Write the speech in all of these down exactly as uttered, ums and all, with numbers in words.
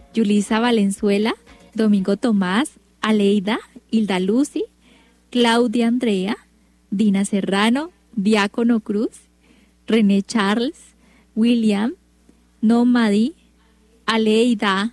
Yulisa Valenzuela, Domingo Tomás, Aleida, Hilda Lucy, Claudia Andrea, Dina Serrano, Diácono Cruz, René Charles, William, Nomadi, Aleida,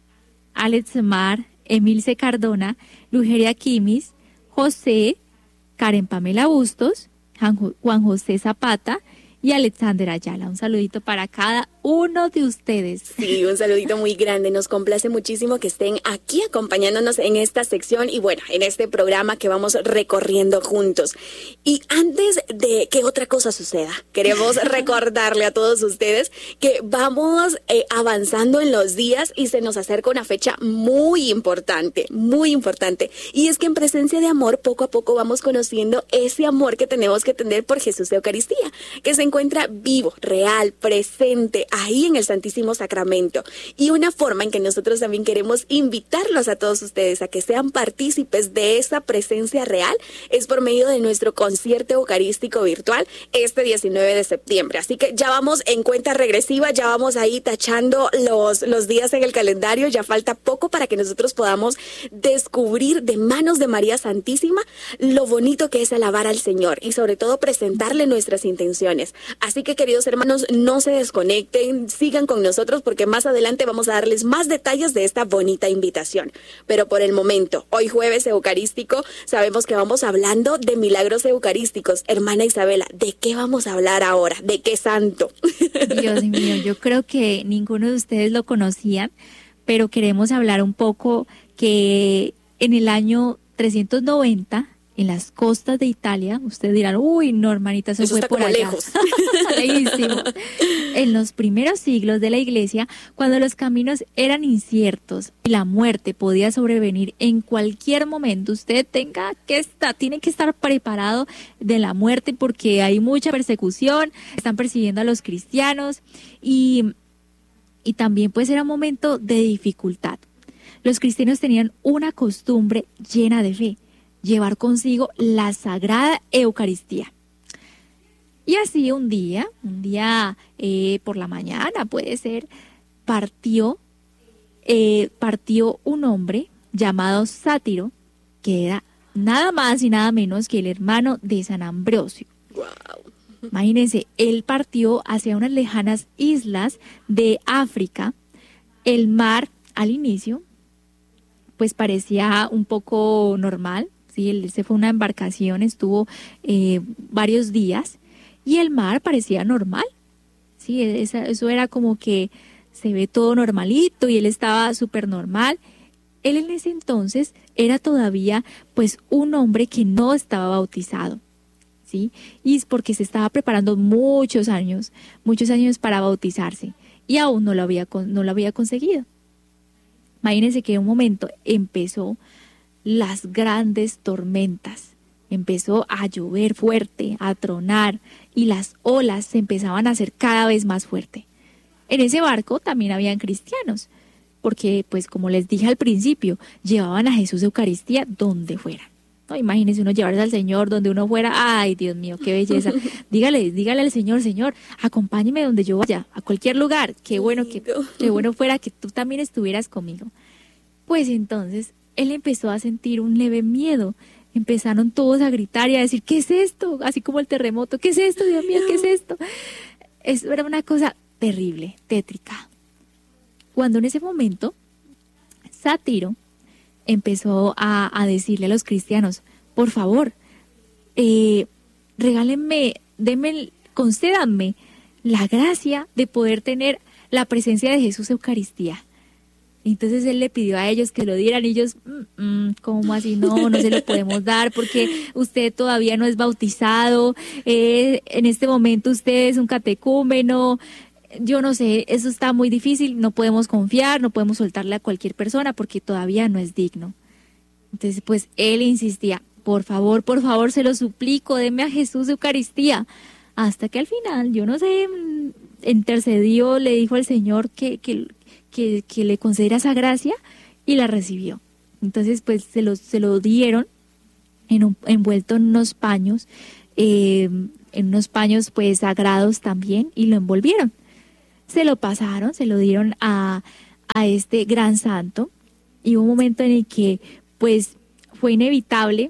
Alex Mar, Emilce Cardona, Lugeria Quimis, José, Karen Pamela Bustos, Juan José Zapata y Alexander Ayala. Un saludito para cada uno de ustedes. Sí, un saludito muy grande. Nos complace muchísimo que estén aquí acompañándonos en esta sección y bueno, en este programa que vamos recorriendo juntos. Y antes de que otra cosa suceda, queremos recordarle a todos ustedes que vamos eh, avanzando en los días y se nos acerca una fecha muy importante, muy importante. Y es que en Presencia de Amor, poco a poco vamos conociendo ese amor que tenemos que tener por Jesús de Eucaristía, que se encuentra vivo, real, presente, ahí en el Santísimo Sacramento. Y una forma en que nosotros también queremos invitarlos a todos ustedes a que sean partícipes de esa presencia real es por medio de nuestro concierto eucarístico virtual este diecinueve de septiembre. Así que ya vamos en cuenta regresiva, ya vamos ahí tachando los, los días en el calendario, ya falta poco para que nosotros podamos descubrir de manos de María Santísima lo bonito que es alabar al Señor y sobre todo presentarle nuestras intenciones. Así que, queridos hermanos, no se desconecten, sigan con nosotros porque más adelante vamos a darles más detalles de esta bonita invitación. Pero por el momento, hoy jueves eucarístico, sabemos que vamos hablando de milagros eucarísticos. Hermana Isabela, ¿de qué vamos a hablar ahora? ¿De qué santo? Dios mío, yo creo que ninguno de ustedes lo conocían, pero queremos hablar un poco que en el año trescientos noventa, en las costas de Italia, ustedes dirán, uy, no, hermanita, se Eso fue está por como allá. lejos. Lejísimo. En los primeros siglos de la Iglesia, cuando los caminos eran inciertos y la muerte podía sobrevenir en cualquier momento, usted tenga que estar, tiene que estar preparado de la muerte porque hay mucha persecución, están persiguiendo a los cristianos y, y también pues era un momento de dificultad. Los cristianos tenían una costumbre llena de fe: llevar consigo la Sagrada Eucaristía. Y así un día, un día eh, por la mañana puede ser, partió, eh, partió un hombre llamado Sátiro, que era nada más y nada menos que el hermano de San Ambrosio. Wow. Imagínense, él partió hacia unas lejanas islas de África. El mar al inicio, pues parecía un poco normal. Sí, él se fue a una embarcación, estuvo eh, varios días y el mar parecía normal. Sí, esa, eso era como que se ve todo normalito y él estaba súper normal. Él en ese entonces era todavía pues un hombre que no estaba bautizado, ¿sí? Y es porque se estaba preparando muchos años, muchos años para bautizarse y aún no lo había, no lo había conseguido. Imagínense que en un momento empezó las grandes tormentas, empezó a llover fuerte, a tronar y las olas se empezaban a hacer cada vez más fuerte. En ese barco también habían cristianos, porque pues como les dije al principio, llevaban a Jesús de Eucaristía donde fuera. No, imagínense uno llevarse al Señor donde uno fuera. Ay, Dios mío, qué belleza. Dígale, dígale al Señor, Señor, acompáñeme donde yo vaya, a cualquier lugar. Qué bueno que, qué bueno fuera que tú también estuvieras conmigo. Pues entonces él empezó a sentir un leve miedo. Empezaron todos a gritar y a decir, ¿qué es esto? Así como el terremoto, ¿qué es esto, Dios mío? ¿Qué es esto? Eso era una cosa terrible, tétrica. Cuando en ese momento, Sátiro empezó a, a decirle a los cristianos, por favor, eh, regálenme, denme, concédanme la gracia de poder tener la presencia de Jesús Eucaristía. Entonces él le pidió a ellos que lo dieran y ellos, mm, mm, ¿cómo así? No, no se lo podemos dar porque usted todavía no es bautizado, eh, en este momento usted es un catecúmeno, yo no sé, eso está muy difícil, no podemos confiar, no podemos soltarle a cualquier persona porque todavía no es digno. Entonces pues él insistía, por favor, por favor, se lo suplico, deme a Jesús de Eucaristía. Hasta que al final, yo no sé, intercedió, le dijo al Señor que... que Que, que le concediera esa gracia y la recibió. Entonces pues se lo, se lo dieron en un, envuelto en unos paños, eh, en unos paños pues sagrados también y lo envolvieron. Se lo pasaron, se lo dieron a, a este gran santo, y hubo un momento en el que pues fue inevitable,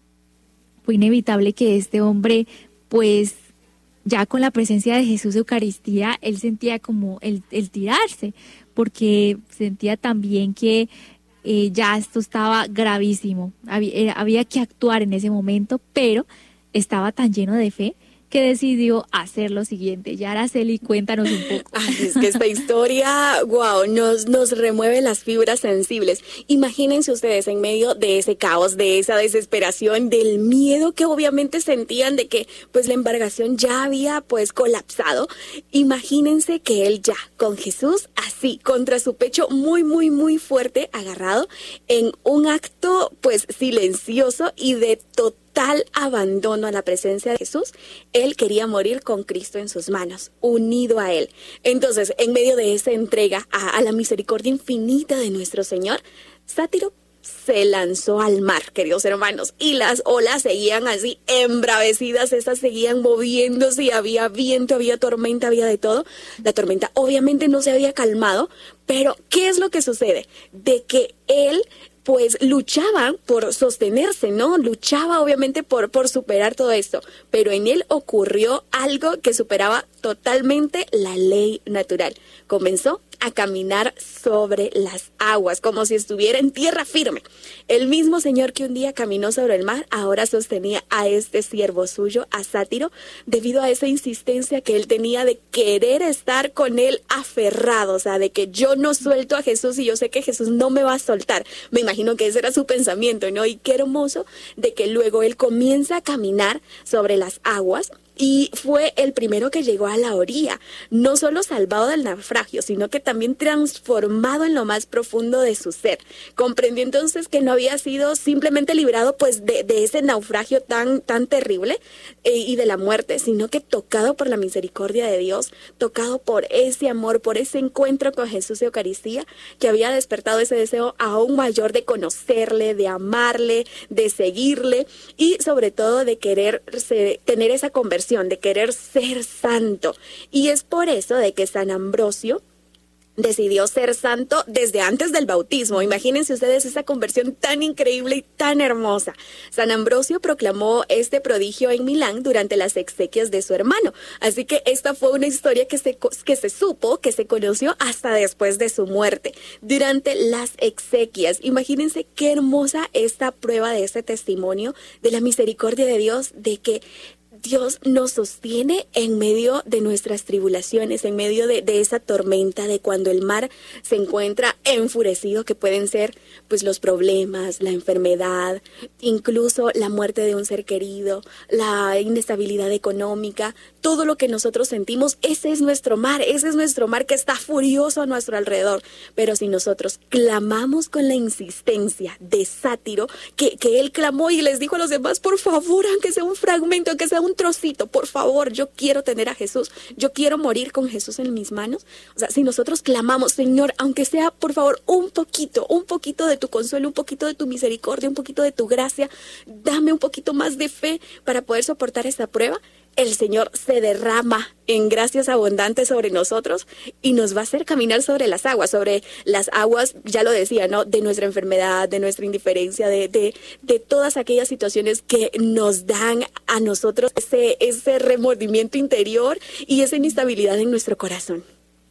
fue inevitable que este hombre pues ya con la presencia de Jesús de Eucaristía, él sentía como el, el tirarse, porque sentía también que eh, ya esto estaba gravísimo, había, era, había que actuar en ese momento, pero estaba tan lleno de fe que decidió hacer lo siguiente. Ya, Araceli, cuéntanos un poco. Ay, es que esta historia, wow, nos, nos remueve las fibras sensibles. Imagínense ustedes en medio de ese caos, de esa desesperación, del miedo que obviamente sentían de que pues la embarcación ya había pues colapsado. Imagínense que él ya, con Jesús así, contra su pecho muy, muy, muy fuerte, agarrado, en un acto pues silencioso y de total tal abandono a la presencia de Jesús, él quería morir con Cristo en sus manos, unido a él. Entonces, en medio de esa entrega a, a la misericordia infinita de nuestro Señor, Sátiro se lanzó al mar, queridos hermanos, y las olas seguían así embravecidas, esas seguían moviéndose y había viento, había tormenta, había de todo. La tormenta obviamente no se había calmado, pero ¿qué es lo que sucede? De que él pues luchaba por sostenerse, ¿no? Luchaba obviamente por, por superar todo esto, pero en él ocurrió algo que superaba totalmente la ley natural. Comenzó a caminar sobre las aguas, como si estuviera en tierra firme. El mismo Señor que un día caminó sobre el mar, ahora sostenía a este siervo suyo, a Sátiro, debido a esa insistencia que él tenía de querer estar con él aferrado, o sea, de que yo no suelto a Jesús y yo sé que Jesús no me va a soltar. Me imagino que ese era su pensamiento, ¿no? Y qué hermoso de que luego él comienza a caminar sobre las aguas, y fue el primero que llegó a la orilla, no solo salvado del naufragio, sino que también transformado en lo más profundo de su ser. Comprendió entonces que no había sido simplemente librado pues de, de ese naufragio tan, tan terrible eh, y de la muerte, sino que tocado por la misericordia de Dios, tocado por ese amor, por ese encuentro con Jesús de Eucaristía, que había despertado ese deseo aún mayor de conocerle, de amarle, de seguirle y sobre todo de querer se, tener esa conversión, de querer ser santo. Y es por eso de que San Ambrosio decidió ser santo desde antes del bautismo. Imagínense ustedes esa conversión tan increíble y tan hermosa. San Ambrosio proclamó este prodigio en Milán durante las exequias de su hermano. Así que esta fue una historia que se, que se supo, que se conoció hasta después de su muerte, durante las exequias. Imagínense qué hermosa esta prueba de este testimonio de la misericordia de Dios, de que Dios nos sostiene en medio de nuestras tribulaciones, en medio de, de esa tormenta, de cuando el mar se encuentra enfurecido, que pueden ser pues los problemas, la enfermedad, incluso la muerte de un ser querido, la inestabilidad económica, todo lo que nosotros sentimos. Ese es nuestro mar, ese es nuestro mar que está furioso a nuestro alrededor. Pero si nosotros clamamos con la insistencia de Sátiro, que, que él clamó y les dijo a los demás, por favor, aunque sea un fragmento, aunque sea un trocito, por favor, yo quiero tener a Jesús, yo quiero morir con Jesús en mis manos. O sea, si nosotros clamamos, Señor, aunque sea, por favor, un poquito, un poquito de tu consuelo, un poquito de tu misericordia, un poquito de tu gracia, dame un poquito más de fe para poder soportar esta prueba, el Señor se derrama en gracias abundantes sobre nosotros y nos va a hacer caminar sobre las aguas, sobre las aguas, ya lo decía, ¿no? De nuestra enfermedad, de nuestra indiferencia, de, de, de todas aquellas situaciones que nos dan a nosotros ese, ese remordimiento interior y esa inestabilidad en nuestro corazón.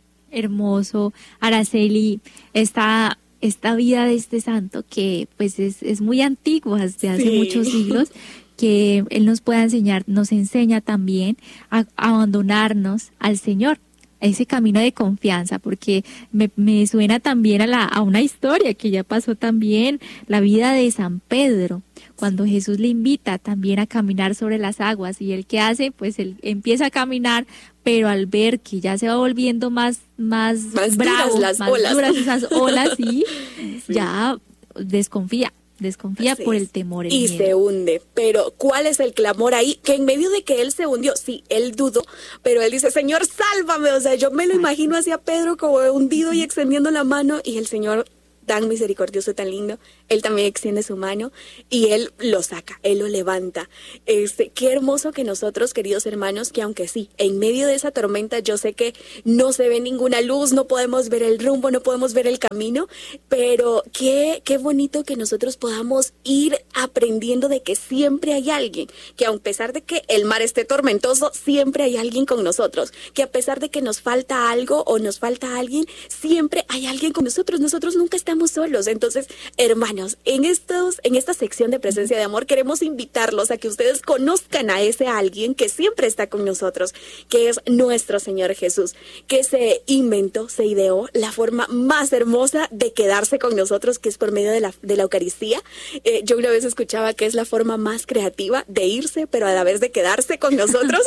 Hermoso, Araceli, esta, esta vida de este santo que pues es, es muy antigua, desde hace sí. muchos siglos, que Él nos pueda enseñar, nos enseña también a, a abandonarnos al Señor, a ese camino de confianza, porque me, me suena también a, la, a una historia que ya pasó también, la vida de San Pedro, cuando Jesús le invita también a caminar sobre las aguas, y él ¿qué hace? Pues él empieza a caminar, pero al ver que ya se va volviendo más, más, más bravo, duras las más olas. duras esas olas, y sí. ya desconfía. Desconfía Así por es. el temor. El y miedo. se hunde. Pero ¿cuál es el clamor ahí? Que en medio de que él se hundió, sí, él dudó, pero él dice, Señor, sálvame. O sea, yo me lo imagino así a Pedro como hundido y extendiendo la mano, y el Señor tan misericordioso, tan lindo, Él también extiende su mano y Él lo saca, Él lo levanta. Este, qué hermoso que nosotros, queridos hermanos, que aunque sí, en medio de esa tormenta yo sé que no se ve ninguna luz, no podemos ver el rumbo, no podemos ver el camino, pero qué, qué bonito que nosotros podamos ir aprendiendo de que siempre hay alguien, que a pesar de que el mar esté tormentoso, siempre hay alguien con nosotros, que a pesar de que nos falta algo o nos falta alguien, siempre hay alguien con nosotros, nosotros nunca estamos solos. Entonces, hermanos, en estos, en esta sección de Presencia de Amor queremos invitarlos a que ustedes conozcan a ese alguien que siempre está con nosotros, que es nuestro Señor Jesús, que se inventó, se ideó la forma más hermosa de quedarse con nosotros, que es por medio de la, de la Eucaristía. Eh, yo una vez escuchaba que es la forma más creativa de irse, pero a la vez de quedarse con nosotros.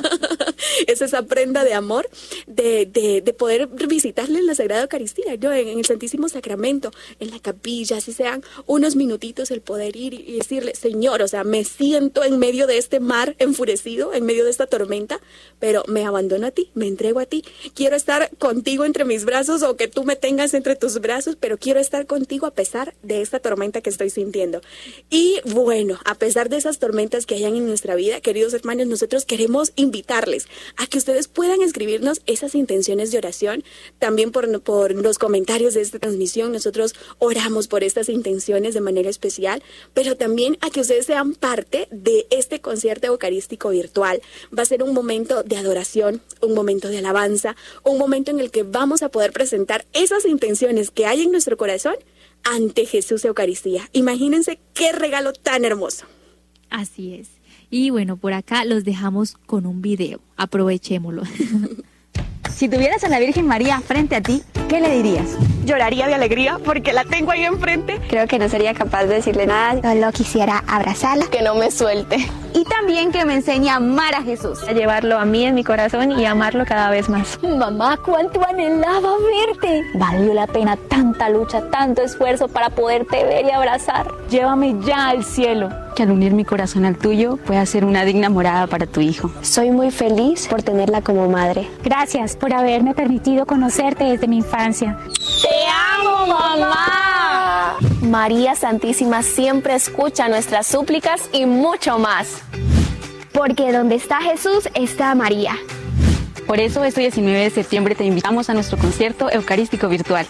Es esa prenda de amor, de, de, de poder visitarle en la Sagrada Eucaristía, ¿no? en, en el Santísimo Sacramento, en la capilla, así sean unos minutitos, el poder ir y decirle, Señor, o sea, me siento en medio de este mar enfurecido, en medio de esta tormenta, pero me abandono a ti, me entrego a ti, quiero estar contigo entre mis brazos o que tú me tengas entre tus brazos, pero quiero estar contigo a pesar de esta tormenta que estoy sintiendo. Y bueno, a pesar de esas tormentas que hayan en nuestra vida, queridos hermanos, nosotros queremos invitarles a que ustedes puedan escribirnos esas intenciones de oración. También por, por los comentarios de esta transmisión, nosotros oramos por estas intenciones de manera especial, pero también a que ustedes sean parte de este concierto eucarístico virtual. Va a ser un momento de adoración, un momento de alabanza, un momento en el que vamos a poder presentar esas intenciones que hay en nuestro corazón ante Jesús Eucaristía. Imagínense qué regalo tan hermoso. Así es. Y bueno, por acá los dejamos con un video. Aprovechémoslo. Si tuvieras a la Virgen María frente a ti, ¿qué le dirías? Lloraría de alegría porque la tengo ahí enfrente. Creo que no sería capaz de decirle nada. Solo quisiera abrazarla. Que no me suelte. Y también que me enseñe a amar a Jesús. A llevarlo a mí en mi corazón y amarlo cada vez más. Mamá, cuánto anhelaba verte. Valió la pena tanta lucha, tanto esfuerzo para poderte ver y abrazar. Llévame ya al cielo. Que al unir mi corazón al tuyo pueda ser una digna morada para tu hijo. Soy muy feliz por tenerla como madre. Gracias por haberme permitido conocerte desde mi infancia. ¡Te amo, mamá! María Santísima siempre escucha nuestras súplicas y mucho más. Porque donde está Jesús está María. Por eso este diecinueve de septiembre te invitamos a nuestro concierto eucarístico virtual.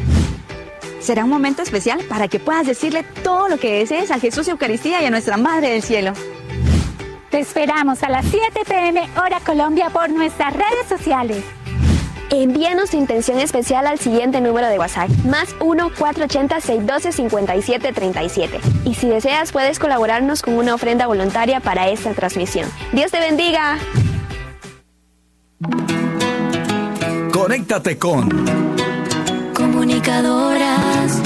Será un momento especial para que puedas decirle todo lo que desees a Jesús Eucaristía y a nuestra Madre del Cielo. Te esperamos a las siete pe eme hora Colombia por nuestras redes sociales. Envíanos tu intención especial al siguiente número de WhatsApp, más uno cuatrocientos ochenta, seiscientos doce, cincuenta y siete treinta y siete. Y si deseas, puedes colaborarnos con una ofrenda voluntaria para esta transmisión. ¡Dios te bendiga! Conéctate con Comunicadoras.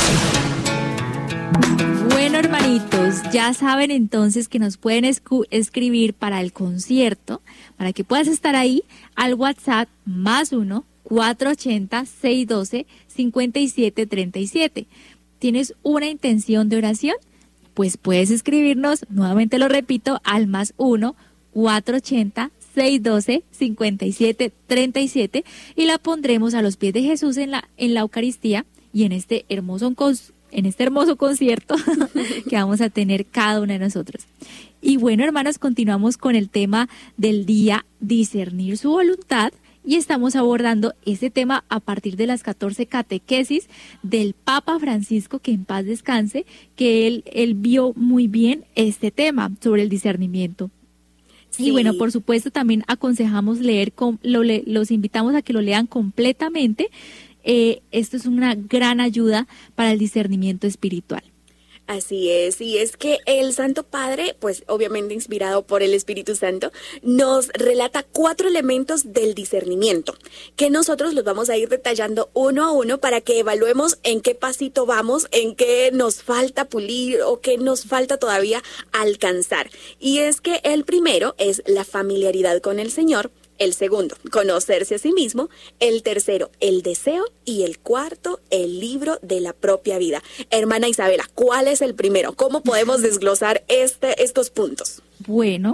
Bueno, hermanitos, ya saben entonces que nos pueden escribir para el concierto, para que puedas estar ahí, al WhatsApp más uno cuatrocientos ochenta, seiscientos doce, cincuenta y siete treinta y siete. ¿Tienes una intención de oración? Pues puedes escribirnos, nuevamente lo repito, al más uno cuatrocientos ochenta, seiscientos doce, cincuenta y siete treinta y siete y la pondremos a los pies de Jesús en la, en la Eucaristía y en este hermoso en este hermoso concierto que vamos a tener cada uno de nosotros. Y bueno, hermanos, continuamos con el tema del día, discernir su voluntad, y estamos abordando ese tema a partir de las catorce catequesis del Papa Francisco, que en paz descanse, que él, él vio muy bien este tema sobre el discernimiento. Sí. Y bueno, por supuesto también aconsejamos leer, con, lo, le, los invitamos a que lo lean completamente. Eh, esto es una gran ayuda para el discernimiento espiritual. Así es, y es que el Santo Padre, pues obviamente inspirado por el Espíritu Santo, nos relata cuatro elementos del discernimiento, que nosotros los vamos a ir detallando uno a uno para que evaluemos en qué pasito vamos, en qué nos falta pulir o qué nos falta todavía alcanzar. Y es que el primero es la familiaridad con el Señor. El segundo, conocerse a sí mismo. El tercero, el deseo. Y el cuarto, el libro de la propia vida. Hermana Isabela, ¿cuál es el primero? ¿Cómo podemos desglosar este, estos puntos? Bueno,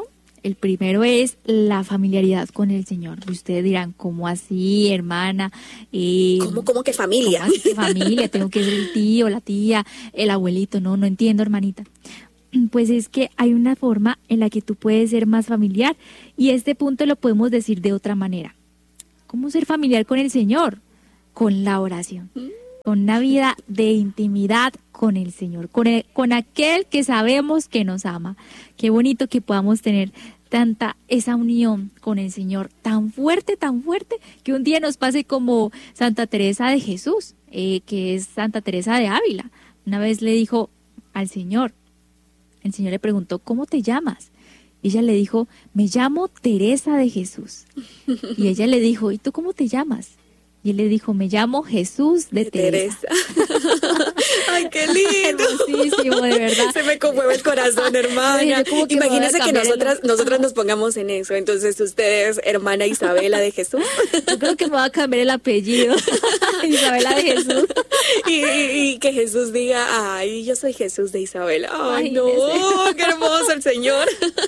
El primero es la familiaridad con el Señor. Ustedes dirán, ¿cómo así, hermana? Eh, ¿Cómo, cómo que familia? ¿Cómo así que familia? Tengo que ser el tío, la tía, el abuelito. No, no entiendo, hermanita. Pues es que hay una forma en la que tú puedes ser más familiar y este punto lo podemos decir de otra manera. ¿Cómo ser familiar con el Señor? Con la oración. Con una vida de intimidad con el Señor, con, el, con aquel que sabemos que nos ama. Qué bonito que podamos tener tanta esa unión con el Señor, tan fuerte, tan fuerte, que un día nos pase como Santa Teresa de Jesús, eh, que es Santa Teresa de Ávila. Una vez le dijo al Señor, el Señor le preguntó, ¿cómo te llamas? Y ella le dijo, me llamo Teresa de Jesús. Y ella le dijo, ¿y tú cómo te llamas? Y él le dijo, me llamo Jesús de, de Teresa. Teresa. Ay, qué lindo. Hermosísimo, de verdad. Se me conmueve el corazón, hermana. Que Imagínense que nosotras, el... nosotras nos pongamos en eso. Entonces, ustedes, hermana Isabela de Jesús. Yo creo que me va a cambiar el apellido. Isabela de Jesús. Y, y, y que Jesús diga, ay, yo soy Jesús de Isabela. Ay, no, qué hermoso el Señor.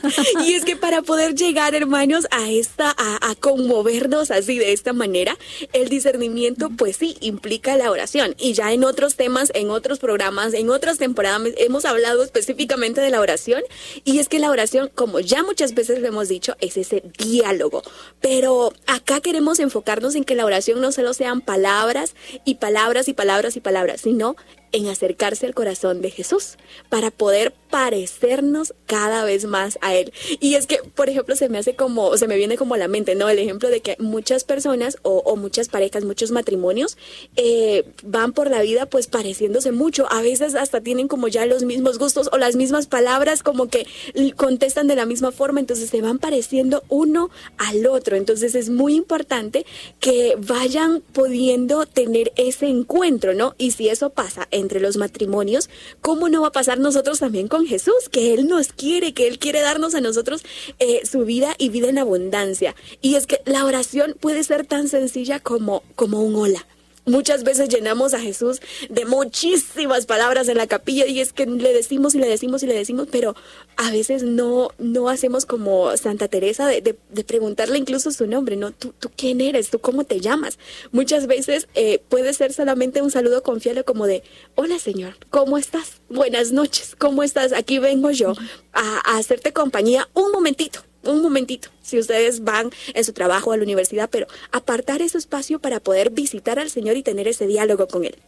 Y es que para poder llegar, hermanos, a esta, a, a conmovernos así de esta manera, el discernimiento, pues sí, implica la oración. Y ya en otros temas, en otros programas, en otras temporadas hemos hablado específicamente de la oración. Y es que la oración, como ya muchas veces lo hemos dicho, es ese diálogo. Pero acá queremos enfocarnos en que la oración no solo sean palabras y palabras y palabras y palabras, sino en acercarse al corazón de Jesús para poder parecernos cada vez más a Él. Y es que, por ejemplo, se me hace como, se me viene como a la mente, ¿no? El ejemplo de que muchas personas o, o muchas parejas, muchos matrimonios eh, van por la vida pues pareciéndose mucho. A veces hasta tienen como ya los mismos gustos o las mismas palabras, como que contestan de la misma forma, entonces se van pareciendo uno al otro. Entonces es muy importante que vayan pudiendo tener ese encuentro, ¿no? Y si eso pasa entre los matrimonios, ¿cómo no va a pasar nosotros también con Jesús? Que Él nos quiere, que Él quiere darnos a nosotros eh, su vida y vida en abundancia. Y es que la oración puede ser tan sencilla como, como un hola. Muchas veces llenamos a Jesús de muchísimas palabras en la capilla y es que le decimos y le decimos y le decimos, pero a veces no, no hacemos como Santa Teresa de, de, de preguntarle incluso su nombre, ¿no? ¿Tú, tú quién eres? ¿Tú cómo te llamas? Muchas veces eh, puede ser solamente un saludo confiable como de, hola Señor, ¿cómo estás? Buenas noches, ¿cómo estás? Aquí vengo yo a, a hacerte compañía un momentito. Un momentito, si ustedes van en su trabajo a la universidad, pero apartar ese espacio para poder visitar al Señor y tener ese diálogo con Él.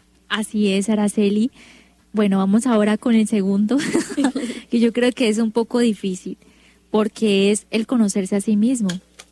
Así es, Araceli. Bueno, vamos ahora con el segundo, que yo creo que es un poco difícil, porque es el conocerse a sí mismo.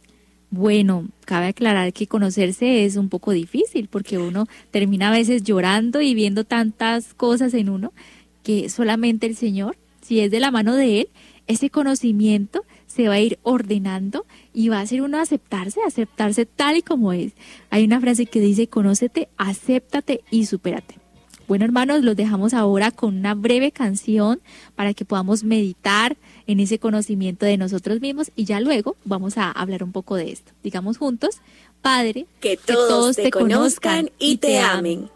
Bueno, cabe aclarar que conocerse es un poco difícil, porque uno termina a veces llorando y viendo tantas cosas en uno, que solamente el Señor, si es de la mano de Él, ese conocimiento se va a ir ordenando y va a ser uno aceptarse, aceptarse tal y como es. Hay una frase que dice, conócete, acéptate y supérate. Bueno, hermanos, los dejamos ahora con una breve canción para que podamos meditar en ese conocimiento de nosotros mismos y ya luego vamos a hablar un poco de esto. Digamos juntos, Padre, que todos, que todos te, te conozcan y te amen.